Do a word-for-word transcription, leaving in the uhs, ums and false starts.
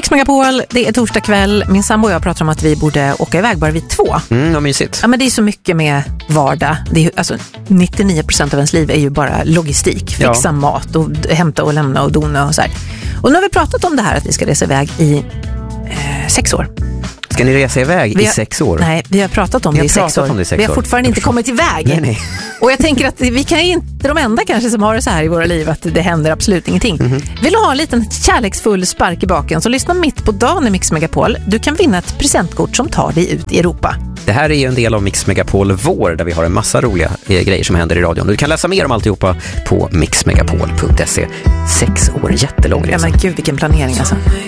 Mix Megapol, det är torsdag kväll. Min sambo och jag pratar om att vi borde åka iväg bara vid två. Mm, vad mysigt. Ja, men det är så mycket med vardag. Det är, ju- alltså, nittionio procent av ens liv är ju bara logistik. Fixa Ja. mat och d- hämta och lämna och dona och så här. Och nu har vi pratat om det här att vi ska resa iväg i eh, sex år. Ska ni resa iväg Vi i har- sex år? Nej, vi har pratat om Vi det har i sex pratat år. om det i sex vi har år. fortfarande inte kommit iväg. Nej, nej. Och jag tänker att vi kan ju inte de enda kanske som har det så här i våra liv att det händer absolut ingenting. Mm-hmm. Vill du ha en liten kärleksfull spark i baken så lyssna mitt på dagen i Mix Megapol. Du kan vinna ett presentkort som tar dig ut i Europa. Det här är ju en del av Mix Megapol Vår där vi har en massa roliga eh, grejer som händer i radion. Du kan läsa mer om alltihopa på mix megapol punkt se. Sex år, jättelång Ja resa. men gud vilken planering alltså.